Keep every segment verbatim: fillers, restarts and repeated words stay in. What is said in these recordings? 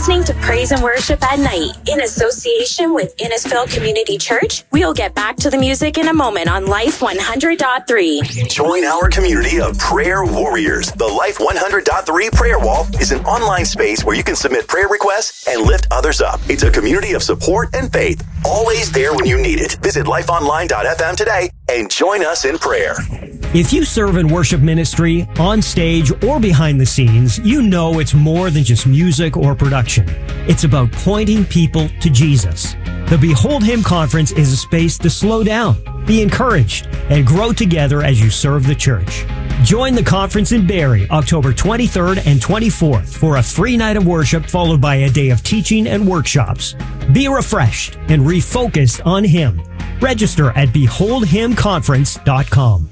listening to Praise and Worship at Night in association with Innisfil Community Church. We'll get back to the music in a moment on Life one hundred point three. Join our community of prayer warriors. The Life one hundred point three Prayer Wall is an online space where you can submit prayer requests and lift others up. It's a community of support and faith, always there when you need it. Visit life online dot f m today and join us in prayer. If you serve in worship ministry, on stage, or behind the scenes, you know it's more than just music or production. It's about pointing people to Jesus. The Behold Him Conference is a space to slow down, be encouraged, and grow together as you serve the church. Join the conference in Barrie, October twenty-third and twenty-fourth, for a free night of worship followed by a day of teaching and workshops. Be refreshed and refocused on Him. Register at behold him conference dot com.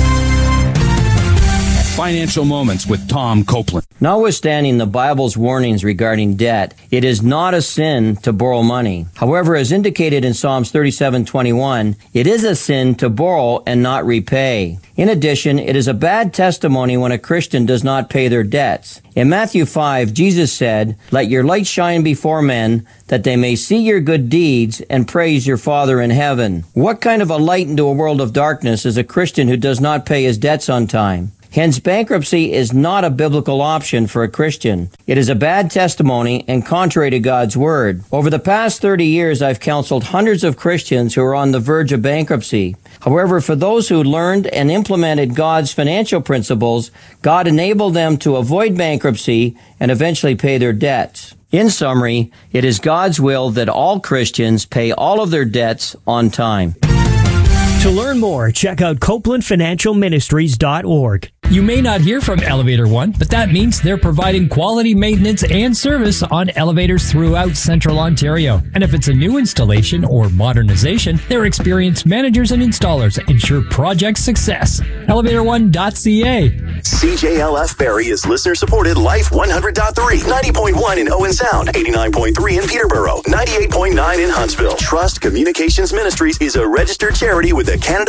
Financial Moments with Tom Copeland. Notwithstanding the Bible's warnings regarding debt, it is not a sin to borrow money. However, as indicated in Psalms thirty-seven twenty-one, it is a sin to borrow and not repay. In addition, it is a bad testimony when a Christian does not pay their debts. In Matthew five, Jesus said, "Let your light shine before men, that they may see your good deeds and praise your Father in heaven." What kind of a light into a world of darkness is a Christian who does not pay his debts on time? Hence, bankruptcy is not a biblical option for a Christian. It is a bad testimony and contrary to God's Word. Over the past thirty years, I've counseled hundreds of Christians who are on the verge of bankruptcy. However, for those who learned and implemented God's financial principles, God enabled them to avoid bankruptcy and eventually pay their debts. In summary, it is God's will that all Christians pay all of their debts on time. To learn more, check out copeland financial ministries dot org. You may not hear from Elevator One, but that means they're providing quality maintenance and service on elevators throughout Central Ontario. And if it's a new installation or modernization, their experienced managers and installers ensure project success. elevator one dot c a. C J L F Barrie is listener-supported Life one hundred point three, ninety point one in Owen Sound, eighty-nine point three in Peterborough, ninety-eight point nine in Huntsville. Trust Communications Ministries is a registered charity with the Canada